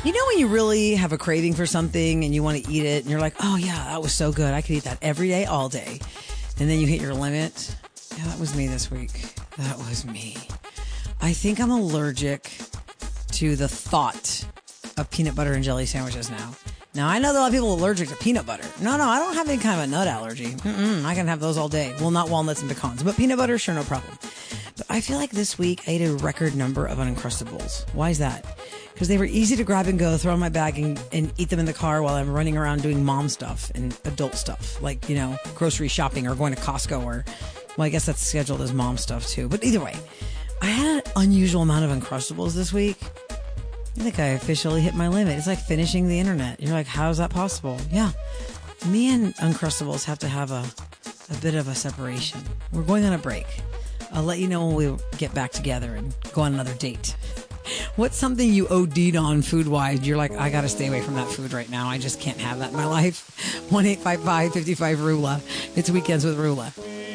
You know when you really have a craving for something and you want to eat it and you're like, oh yeah, that was so good. I could eat that every day, all day. And then you hit your limit. Yeah, that was me this week. That was me. I think I'm allergic to the thought of peanut butter and jelly sandwiches now. Now, I know that a lot of people are allergic to peanut butter. No, I don't have any kind of a nut allergy. I can have those all day. Well, not walnuts and pecans, but peanut butter, sure, no problem. But I feel like this week I ate a record number of Uncrustables. Why is that? Because they were easy to grab and go, throw in my bag and eat them in the car while I'm running around doing mom stuff and adult stuff. Like, grocery shopping or going to Costco or, well, I guess that's scheduled as mom stuff too. But either way, I had an unusual amount of Uncrustables this week. I think I officially hit my limit. It's like finishing the internet. You're like, how is that possible? Yeah. Me and Uncrustables have to have a bit of a separation. We're going on a break. I'll let you know when we get back together and go on another date. What's something you OD'd on food-wise? You're like, I got to stay away from that food right now. I just can't have that in my life. 1-855-55-RULA. It's Weekends with Rula.